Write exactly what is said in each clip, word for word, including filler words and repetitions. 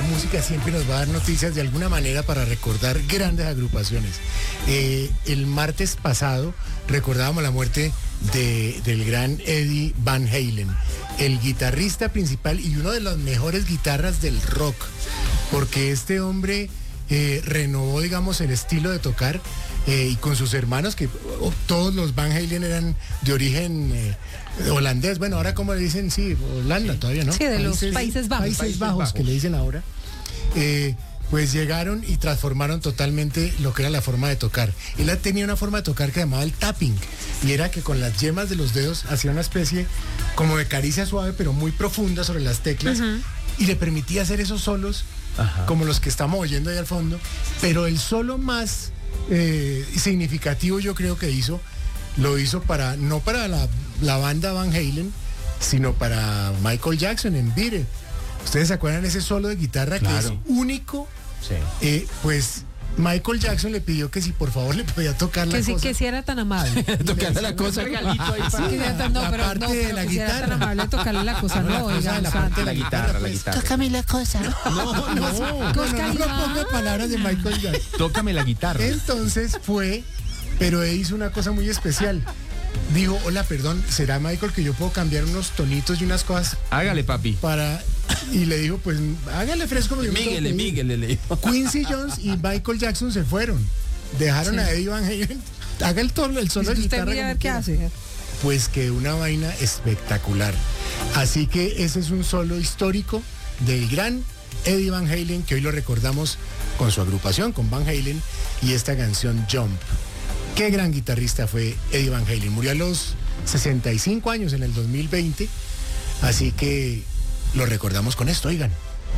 música siempre nos va a dar noticias de alguna manera para recordar grandes agrupaciones. Eh, el martes pasado recordábamos la muerte de, del gran Eddie Van Halen, el guitarrista principal y uno de las mejores guitarras del rock, porque este hombre eh, renovó, digamos, el estilo de tocar eh, y con sus hermanos, que oh, todos los Van Halen eran de origen eh, holandés. Bueno, ahora como le dicen, sí, Holanda todavía, ¿no? Sí, de los Países Bajos. Países, Países Bajos, Bajos, que le dicen ahora. Eh, pues llegaron y transformaron totalmente lo que era la forma de tocar. Él tenía una forma de tocar que llamaba el tapping, y era que con las yemas de los dedos hacía una especie como de caricia suave, pero muy profunda sobre las teclas, uh-huh. y le permitía hacer esos solos, uh-huh. como los que estamos oyendo ahí al fondo, pero el solo más eh, significativo yo creo que hizo, lo hizo para, no para la, la banda Van Halen, sino para Michael Jackson en Beat It. ¿Ustedes se acuerdan de ese solo de guitarra, claro, que es único? Sí. Eh, pues Michael Jackson le pidió que si por favor le podía tocar la que sí, cosa. Que si era tan amable. Tocarle la cosa. Regalito ahí sí, que era tan, no, pero, parte no, pero de la que guitarra. Si era tan amable tocarle la cosa, no, no oiga, la parte de la guitarra, la guitarra. Tócame la cosa. No, no, no, no, no, no ponga palabras de Michael Jackson. Tócame la guitarra. Entonces fue, pero él hizo una cosa muy especial. Dijo, hola, perdón, ¿será Michael que yo puedo cambiar unos tonitos y unas cosas? Hágale, papi. Para... Y le dijo, pues, hágale fresco. Míguele, míguele, le dijo. Quincy Jones y Michael Jackson se fueron. Dejaron sí. a Eddie Van Halen. Haga el tono, el solo de guitarra. Usted mira a ver qué hace. Pues que una vaina espectacular. Así que ese es un solo histórico del gran Eddie Van Halen, que hoy lo recordamos con su agrupación, con Van Halen, y esta canción Jump. Qué gran guitarrista fue Eddie Van Halen. Murió a los sesenta y cinco años en el dos mil veinte. Así que lo recordamos con esto, oigan.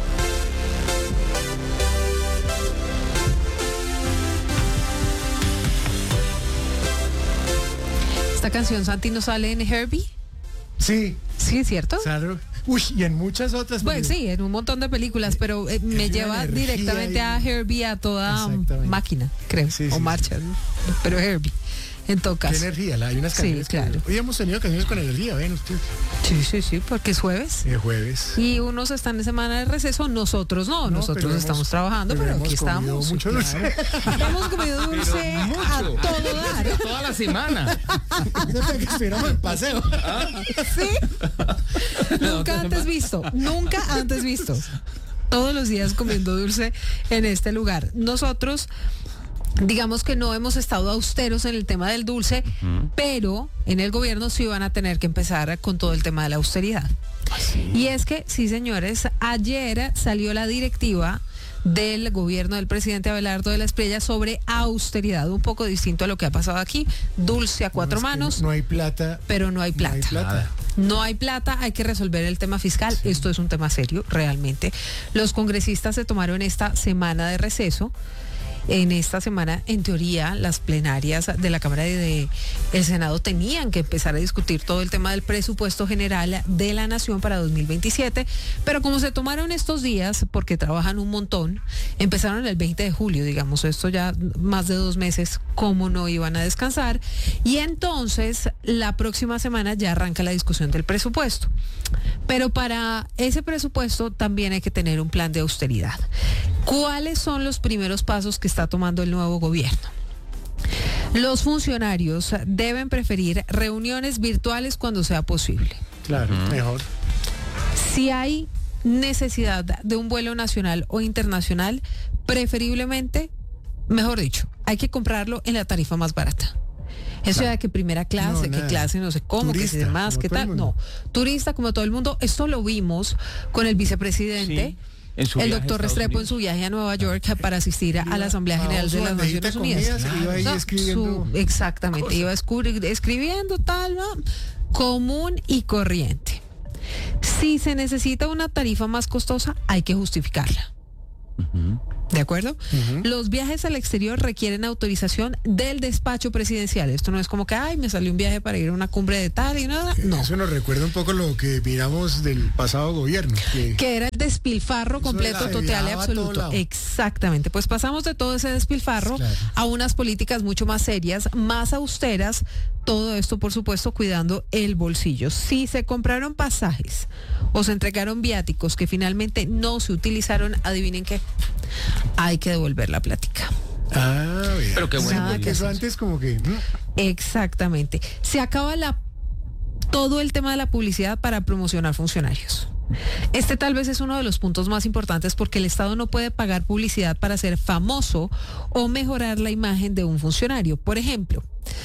¿Esta canción, Santi, no sale en Herbie? Sí. Sí, ¿es cierto? Claro. Uy, y en muchas otras. Bueno, sí, en un montón de películas, pero eh, me lleva directamente y... a Herbie, a toda máquina, creo, sí, o sí, marcha, sí. pero Herbie, en todo caso. ¿Qué energía? Hay unas canciones, sí, claro. Que... Hoy hemos tenido canciones con energía, ven ustedes. Sí, sí, sí, porque es jueves. Es jueves. Y unos están en semana de receso, nosotros no, no nosotros hemos, estamos trabajando, pero, pero aquí estamos. Mucho dulce. Claro. Hemos comido dulce a todo dar. Pero toda la semana. que estuviéramos en paseo. ¿Ah? Sí. Nunca antes visto, nunca antes visto. Todos los días comiendo dulce en este lugar. Nosotros, digamos que no hemos estado austeros en el tema del dulce, uh-huh. pero en el gobierno sí van a tener que empezar con todo el tema de la austeridad. ¿Sí? Y es que, sí, señores, ayer salió la directiva del gobierno del presidente Abelardo de la Espriella sobre austeridad, un poco distinto a lo que ha pasado aquí, dulce a cuatro no, manos. No, no hay plata. Pero no hay plata. No hay plata. No hay plata, hay que resolver el tema fiscal. Sí. Esto es un tema serio, realmente. Los congresistas se tomaron esta semana de receso. En esta semana, en teoría, las plenarias de la Cámara y de el Senado tenían que empezar a discutir todo el tema del presupuesto general de la Nación para dos mil veintisiete, pero como se tomaron estos días, porque trabajan un montón, empezaron el veinte de julio, digamos, esto ya más de dos meses, cómo no iban a descansar, y entonces la próxima semana ya arranca la discusión del presupuesto. Pero para ese presupuesto también hay que tener un plan de austeridad. ¿Cuáles son los primeros pasos que está tomando el nuevo gobierno? Los funcionarios deben preferir reuniones virtuales cuando sea posible. Claro, uh-huh. mejor. Si hay necesidad de un vuelo nacional o internacional, preferiblemente, mejor dicho, hay que comprarlo en la tarifa más barata. Eso claro. ya que primera clase, no, que clase no sé cómo, turista, que si demás, qué tal. No, turista como todo el mundo. Esto lo vimos con el vicepresidente. Sí. El doctor Restrepo en su viaje a Nueva York para asistir a la Asamblea General de las Naciones Unidas. Iba ahí escribiendo. Su, exactamente, cosas. Iba escri- escribiendo tal, ¿no? Común y corriente. Si se necesita una tarifa más costosa, hay que justificarla. Uh-huh. ¿De acuerdo? Uh-huh. Los viajes al exterior requieren autorización del despacho presidencial. Esto no es como que, ay, me salió un viaje para ir a una cumbre de tal y nada. No. Eso nos recuerda un poco lo que miramos del pasado gobierno. Que, que era el despilfarro completo, total y absoluto. Exactamente. Pues pasamos de todo ese despilfarro claro. a unas políticas mucho más serias, más austeras, Todo esto, por supuesto, cuidando el bolsillo. Si se compraron pasajes o se entregaron viáticos que finalmente no se utilizaron, adivinen qué, hay que devolver la plática. Ah, bien. Pero qué bueno. Nada que Eso hacer. antes como que... mm, Exactamente. Se acaba la todo el tema de la publicidad para promocionar funcionarios. Este tal vez es uno de los puntos más importantes porque el Estado no puede pagar publicidad para ser famoso o mejorar la imagen de un funcionario. Por ejemplo,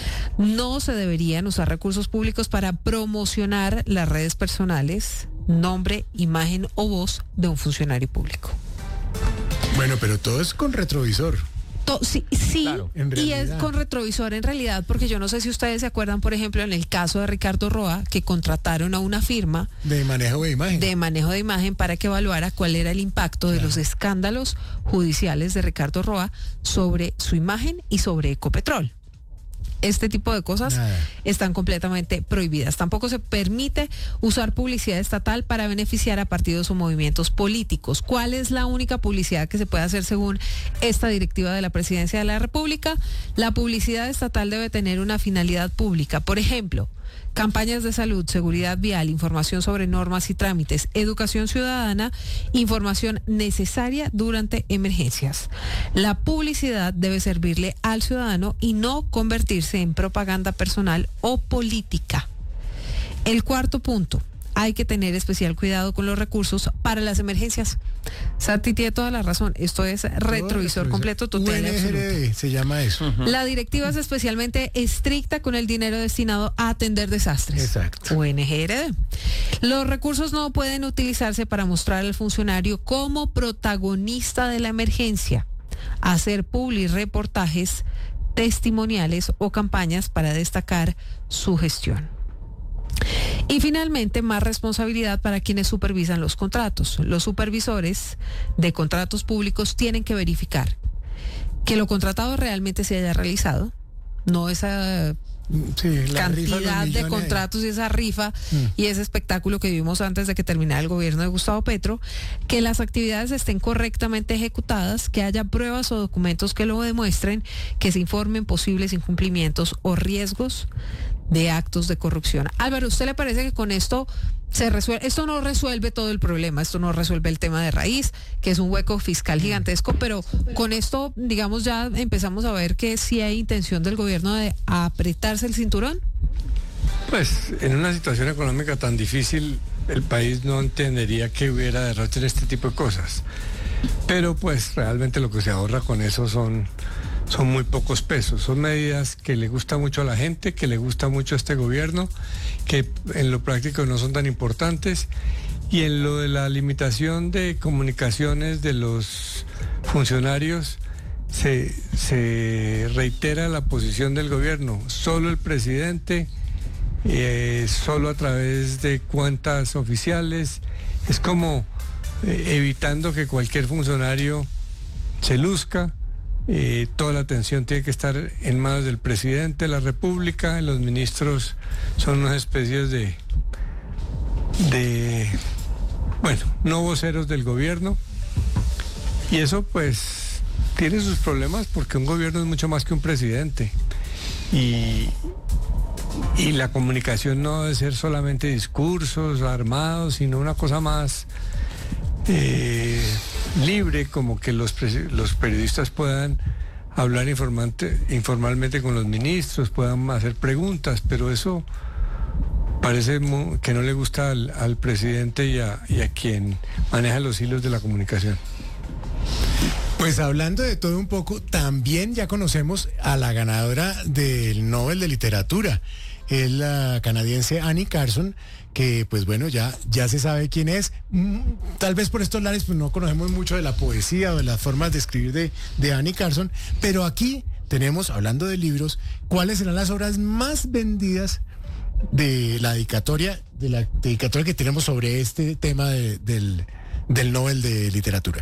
no se deberían usar recursos públicos para promocionar las redes personales, nombre, imagen o voz de un funcionario público. Bueno, pero todo es con retrovisor. To- Sí, sí, Claro, en y es realidad. con retrovisor en realidad, porque yo no sé si ustedes se acuerdan, por ejemplo, en el caso de Ricardo Roa, que contrataron a una firma De manejo de imagen. de manejo de imagen para que evaluara cuál era el impacto de los escándalos judiciales de Ricardo Roa sobre su imagen y sobre Ecopetrol. Este tipo de cosas Nada. están completamente prohibidas. Tampoco se permite usar publicidad estatal para beneficiar a partidos o movimientos políticos. ¿Cuál es la única publicidad que se puede hacer según esta directiva de la Presidencia de la República? La publicidad estatal debe tener una finalidad pública. Por ejemplo, campañas de salud, seguridad vial, información sobre normas y trámites, educación ciudadana, información necesaria durante emergencias. La publicidad debe servirle al ciudadano y no convertirse en propaganda personal o política. El cuarto punto, hay que tener especial cuidado con los recursos para las emergencias. Sati tiene toda la razón, esto es retrovisor completo, total y absoluto. U N G R D se llama eso. La directiva es especialmente estricta con el dinero destinado a atender desastres. Exacto. U N G R D. Los recursos no pueden utilizarse para mostrar al funcionario como protagonista de la emergencia, hacer public reportajes testimoniales o campañas para destacar su gestión. Y finalmente, más responsabilidad para quienes supervisan los contratos. Los supervisores de contratos públicos tienen que verificar que lo contratado realmente se haya realizado, no esa Sí, la rifa de los cantidad de millones. contratos y esa rifa Mm. y ese espectáculo que vimos antes de que terminara el gobierno de Gustavo Petro, que las actividades estén correctamente ejecutadas, que haya pruebas o documentos que lo demuestren, que se informen posibles incumplimientos o riesgos de actos de corrupción. Álvaro, ¿usted le parece que con esto se resuelve? Esto no resuelve todo el problema, esto no resuelve el tema de raíz, que es un hueco fiscal gigantesco, pero con esto, digamos, ya empezamos a ver que sí hay intención del gobierno de apretarse el cinturón. Pues en una situación económica tan difícil, el país no entendería que hubiera derroche en este tipo de cosas. Pero pues realmente lo que se ahorra con eso son, son muy pocos pesos. Son medidas que le gusta mucho a la gente, que le gusta mucho a este gobierno, que en lo práctico no son tan importantes. Y en lo de la limitación de comunicaciones de los funcionarios, se, se reitera la posición del gobierno. Solo el presidente, eh, solo a través de cuentas oficiales. Es como eh, evitando que cualquier funcionario se luzca. Eh, toda la atención tiene que estar en manos del presidente de la República. Los ministros son unas especies de, de, bueno, no voceros del gobierno. Y eso pues tiene sus problemas porque un gobierno es mucho más que un presidente. Y, y la comunicación no debe ser solamente discursos armados, sino una cosa más eh, libre, como que los, los periodistas puedan hablar informante, informalmente con los ministros, puedan hacer preguntas, pero eso parece muy, que no le gusta al, al presidente y a, y a quien maneja los hilos de la comunicación. Pues hablando de todo un poco, también ya conocemos a la ganadora del Nobel de Literatura, es la canadiense Annie Carson, que pues bueno, ya, ya se sabe quién es. Mm, Tal vez por estos lares pues no conocemos mucho de la poesía o de las formas de escribir de, de Annie Carson, pero aquí tenemos, hablando de libros, cuáles serán las obras más vendidas de la dedicatoria, de la dedicatoria que tenemos sobre este tema de- del, del Nobel de Literatura.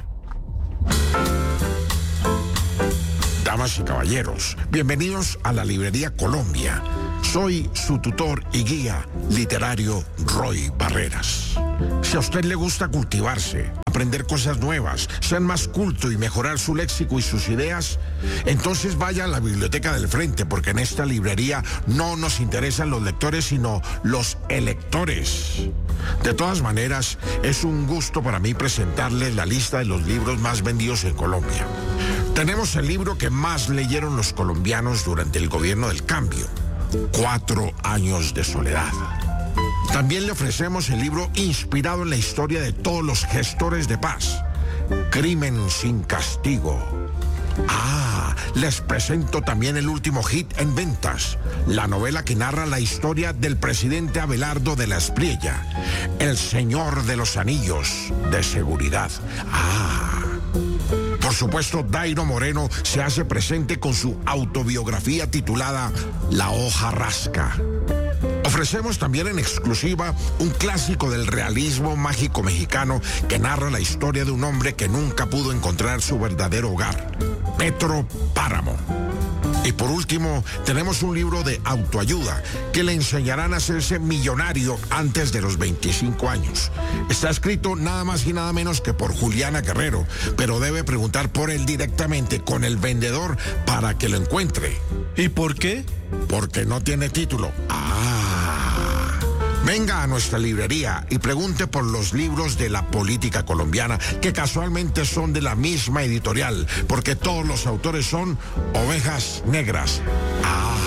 Damas y caballeros, bienvenidos a la Librería Colombia. Soy su tutor y guía literario Roy Barreras. Si a usted le gusta cultivarse, aprender cosas nuevas, ser más culto y mejorar su léxico y sus ideas, entonces vaya a la Biblioteca del Frente, porque en esta librería no nos interesan los lectores, sino los electores. De todas maneras, es un gusto para mí presentarles la lista de los libros más vendidos en Colombia. Tenemos el libro que más leyeron los colombianos durante el gobierno del cambio, Cuatro años de soledad. También le ofrecemos el libro inspirado en la historia de todos los gestores de paz, Crimen sin castigo. Ah, les presento también el último hit en ventas, la novela que narra la historia del presidente Abelardo de la Espriella, El Señor de los Anillos de Seguridad. Ah. Por supuesto, Dairo Moreno se hace presente con su autobiografía titulada La hoja rasca. Ofrecemos también en exclusiva un clásico del realismo mágico mexicano que narra la historia de un hombre que nunca pudo encontrar su verdadero hogar, Petro Páramo. Y por último, tenemos un libro de autoayuda que le enseñarán a hacerse millonario antes de los veinticinco años. Está escrito nada más y nada menos que por Juliana Guerrero, pero debe preguntar por él directamente con el vendedor para que lo encuentre. ¿Y por qué? Porque no tiene título. Ah. Venga a nuestra librería y pregunte por los libros de la política colombiana, que casualmente son de la misma editorial, porque todos los autores son ovejas negras. Ah.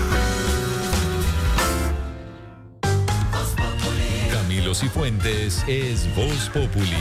Camilo Cifuentes es Voz Populi.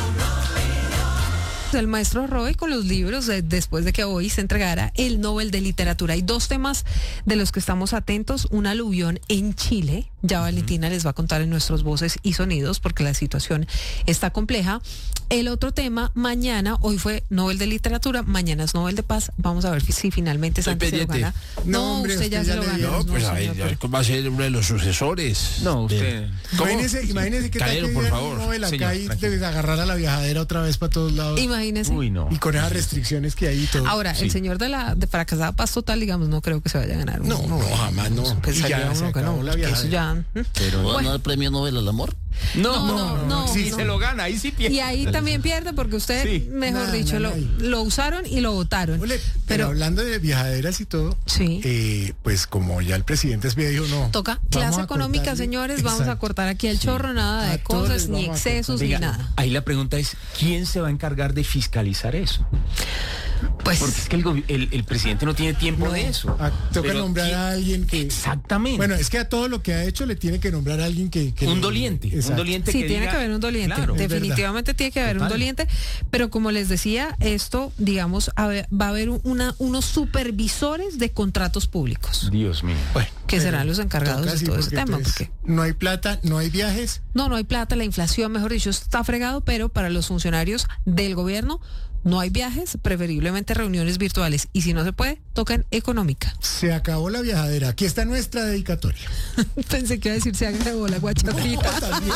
El maestro Roy con los libros eh, después de que hoy se entregara el Nobel de Literatura. Hay dos temas de los que estamos atentos: un aluvión en Chile, ya Valentina les va a contar en nuestros voces y sonidos porque la situación está compleja. El otro tema, mañana, hoy fue Nobel de Literatura, mañana es Nobel de Paz. Vamos a ver si finalmente Santi se lo gana. No, No, hombre, usted ya usted se ya lo le ganó. dio. No, pues No, ahí, señor, ya va a ser uno de los sucesores. No, usted. de- Imagínese, imagínese que tal Calero, que por diera favor. un Nobel acá Señor, y tranquilo. de agarrar a la viajadera otra vez para todos lados. imagínese. Uy, no. Y con esas restricciones que hay y todo. Ahora, Sí. el señor de la de fracasada paz total, digamos, no creo que se vaya a ganar. un- No, no, jamás no. Pues Y ya sería se uno que acabó no, la porque eso viajadera. ya. ¿eh? Pero ¿Va a ganar el premio Nobel al amor? no, No, no, no, no, Si no. se lo gana, ahí sí pierde. Y ahí también pierde porque usted, Sí. mejor Nah, dicho, nah, lo, nah. lo usaron y lo votaron. Ole, pero, pero hablando de viajaderas y todo, Sí. eh, pues como ya el presidente es dijo, no. toca vamos clase a económica, cortarle- señores, vamos a Exacto. cortar aquí el chorro, nada de A todos cosas, les ni vamos a excesos, ni Oiga, nada. ahí la pregunta es, ¿quién se va a encargar de fiscalizar eso? Pues Porque es que el, gobi- el, el presidente no tiene tiempo No, de eso. a- toca Pero nombrar ¿quién? a alguien que... Exactamente. Bueno, es que a todo lo que ha hecho le tiene que nombrar a alguien que... que un le- doliente, un Exacto. doliente sí, que tiene diga- que haber un doliente, Claro. Es definitivamente tiene que haber un Total. doliente, pero como les decía, esto, digamos, a ver, va a haber una, unos supervisores de contratos públicos, Dios mío. Bueno, que pero serán los encargados toca de así todo ese porque tema, entonces porque no hay plata, no hay viajes. no, no hay plata, la inflación, mejor dicho, está fregado, pero para los funcionarios del gobierno no hay viajes, preferiblemente reuniones virtuales, y si no se puede, tocan económica. Se acabó la viajadera. Aquí está nuestra dedicatoria. Pensé que iba a decir se acabó la guachafita. También.